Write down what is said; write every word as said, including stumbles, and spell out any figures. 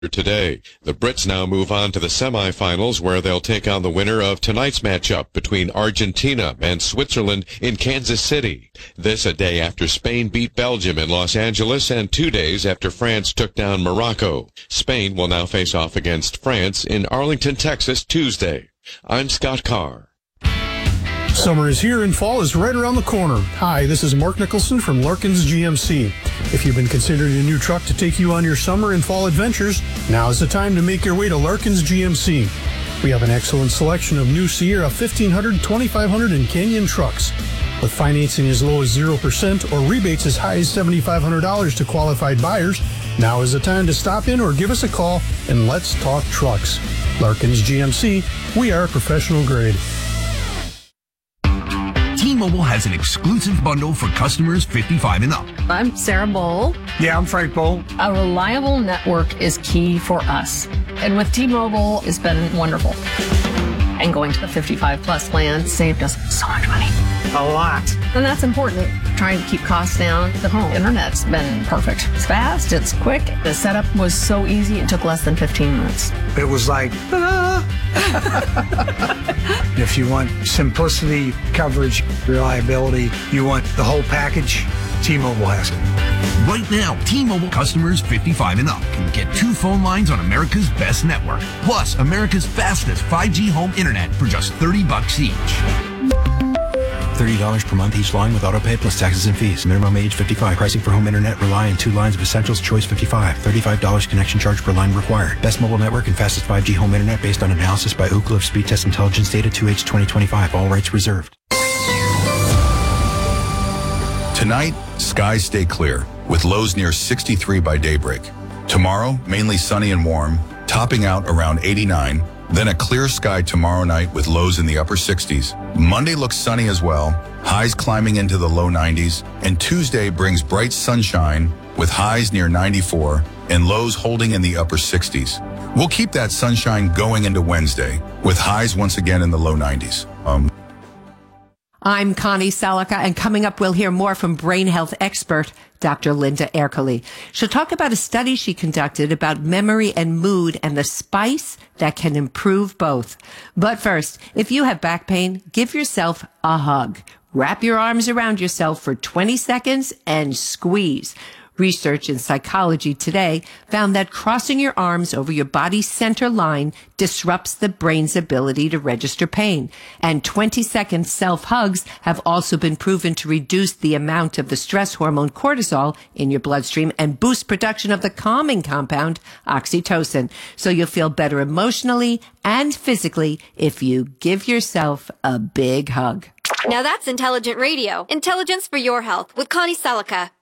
Today, the Brits now move on to the semifinals where they'll take on the winner of tonight's matchup between Argentina and Switzerland in Kansas City. This a day after Spain beat Belgium in Los Angeles and two days after France took down Morocco. Spain will now face off against France in Arlington, Texas, Tuesday. I'm Scott Carr. Summer is here and fall is right around the corner. Hi, this is Mark Nicholson from Larkins G M C. If you've been considering a new truck to take you on your summer and fall adventures, now is the time to make your way to Larkins G M C. We have an excellent selection of new Sierra fifteen hundred, twenty-five hundred, and Canyon trucks. With financing as low as zero percent or rebates as high as seven thousand five hundred dollars to qualified buyers, now is the time to stop in or give us a call and let's talk trucks. Larkins G M C, we are professional grade. T-Mobile has an exclusive bundle for customers fifty-five and up. I'm Sarah Bowl. Yeah, I'm Frank Bowl. A reliable network is key for us. And with T-Mobile, it's been wonderful. And going to the fifty-five plus plan saved us so much money. A lot. And that's important. Trying to keep costs down. The home internet's been perfect. It's fast, it's quick. The setup was so easy, it took less than fifteen minutes. It was like, ah. If you want simplicity, coverage, reliability, you want the whole package, T-Mobile has it. Right now, T-Mobile customers fifty-five and up can get two phone lines on America's best network, plus America's fastest five G home internet for just thirty bucks each. thirty dollars per month each line with autopay plus taxes and fees. Minimum age fifty-five. Pricing for home internet rely on two lines of Essentials Choice fifty-five. thirty-five dollars connection charge per line required. Best mobile network and fastest five G home internet based on analysis by Ookla of Speed Test Intelligence Data two H twenty twenty-five. All rights reserved. Tonight, skies stay clear with lows near sixty-three by daybreak. Tomorrow, mainly sunny and warm, topping out around eighty-nine. Then a clear sky tomorrow night with lows in the upper sixties. Monday looks sunny as well, highs climbing into the low nineties. And Tuesday brings bright sunshine with highs near ninety-four and lows holding in the upper sixties. We'll keep that sunshine going into Wednesday with highs once again in the low nineties. Um, I'm Connie Salika, and coming up, we'll hear more from brain health expert Doctor Linda Ercoli. She'll talk about a study she conducted about memory and mood and the spice that can improve both. But first, if you have back pain, give yourself a hug. Wrap your arms around yourself for twenty seconds and squeeze. Research in Psychology Today found that crossing your arms over your body's center line disrupts the brain's ability to register pain. And twenty-second self-hugs have also been proven to reduce the amount of the stress hormone cortisol in your bloodstream and boost production of the calming compound oxytocin. So you'll feel better emotionally and physically if you give yourself a big hug. Now that's intelligent radio. Intelligence for your health with Connie Salika.